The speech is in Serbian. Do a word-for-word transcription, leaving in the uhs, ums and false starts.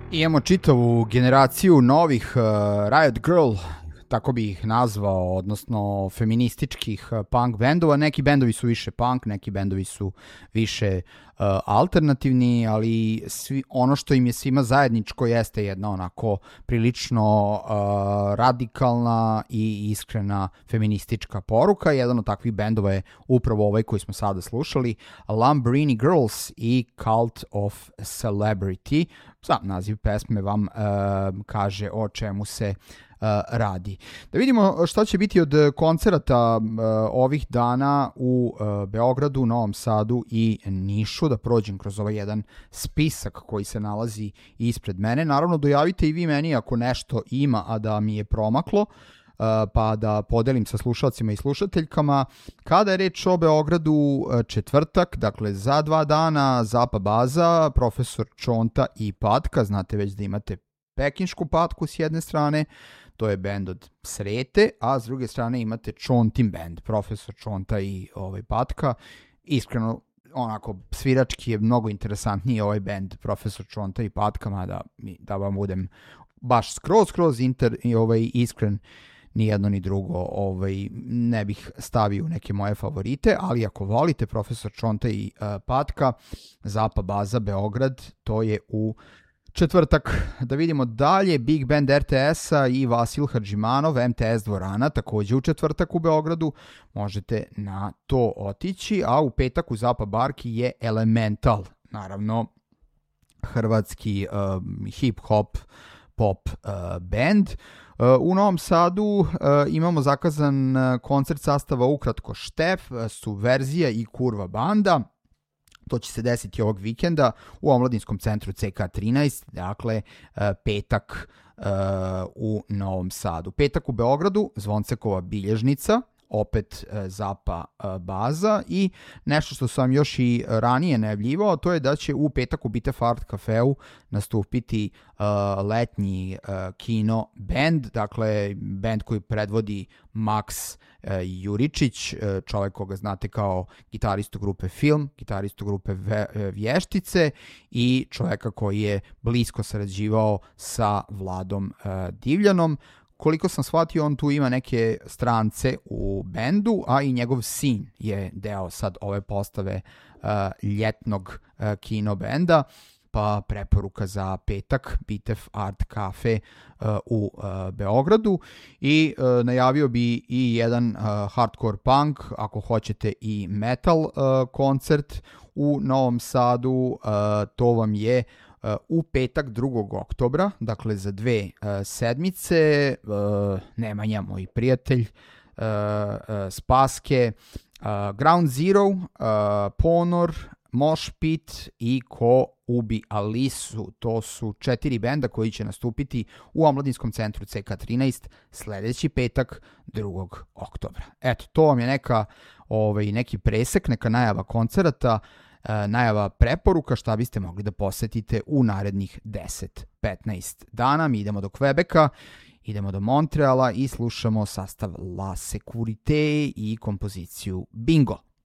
Imamo čitavu generaciju novih uh, Riot Girl, tako bi ih nazvao, odnosno feminističkih uh, punk bendova. Neki bendovi su više punk, neki bendovi su više uh, alternativni, ali svi, ono što im je svima zajedničko jeste jedna onako prilično uh, radikalna i iskrena feministička poruka. Jedan od takvih bendova je upravo ovaj koji smo sada slušali, Lumbrini Girls i Cult of Celebrity. Sam naziv pesme vam uh, kaže o čemu se uh, radi. Da vidimo šta će biti od koncerata uh, ovih dana u uh, Beogradu, Novom Sadu i Nišu, da prođem kroz ovaj jedan spisak koji se nalazi ispred mene. Naravno, dojavite i vi meni ako nešto ima, a da mi je promaklo, Uh, pa da podelim sa slušalcima i slušateljkama. Kada je reč o Beogradu, četvrtak, dakle za dva dana, Zapa Baza, Profesor Čonta i Patka. Znate već da imate pekinšku Patku s jedne strane, to je bend od Srete, a s druge strane imate Čontin bend, Profesor Čonta i ovaj Patka. Iskreno, onako, svirački je mnogo interesantniji ovaj bend Profesor Čonta i Patka, mada da vam budem baš skroz, skroz inter, i ovaj iskren, ni jedno ni drugo ovaj, ne bih stavio u neke moje favorite, ali ako volite Profesor Čonta i uh, Patka, Zapa Baza Beograd, to je u četvrtak. Da vidimo dalje, Big Band R T S-a i Vasil Hadžimanov, M T S dvorana, takođe u četvrtak u Beogradu, možete na to otići, a u petak u Zapa Barki je Elemental, naravno hrvatski uh, hip-hop pop uh, band. Uh, u Novom Sadu uh, imamo zakazan uh, koncert sastava Ukratko Štef, uh, Subverzija i Kurva banda. To će se desiti ovog vikenda u Omladinskom centru C K trinaest, dakle uh, petak uh, u Novom Sadu. Petak u Beogradu, Zvoncekova bilježnica, opet uh, Zapa uh, Baza, i nešto što sam još i ranije najavljivao, to je da će u petak u Bitef Art Cafeu nastupiti uh, letnji uh, kino band, dakle band koji predvodi Maks uh, Juričić, uh, čovjek koga znate kao gitaristu grupe Film, gitaristu grupe ve, uh, Vještice i čovjeka koji je blisko sarađivao sa Vladom uh, Divljanom. Koliko sam shvatio, on tu ima neke strance u bendu, a i njegov sin je deo sad ove postave uh, ljetnog uh, kino benda, pa preporuka za petak, Bitef Art Cafe uh, u uh, Beogradu. I uh, najavio bi i jedan uh, hardcore punk, ako hoćete i metal uh, koncert u Novom Sadu, uh, to vam je Uh, u petak drugog oktobra, dakle za dve uh, sedmice, uh, Nemanja, moj prijatelj, uh, uh, Spaske, uh, Ground Zero, uh, Ponor, Mosh Pit i Ko ubi Alisu. To su četiri benda koji će nastupiti u Omladinskom centru C K trinaest sledeći petak drugog oktobra. Eto, to vam je neka, ovaj, neki presek, neka najava koncerata, najava preporuka šta biste mogli da posetite u narednih deset do petnaest dana. Mi idemo do Quebeca, idemo do Montreala i slušamo sastav La Securite i kompoziciju Bingo.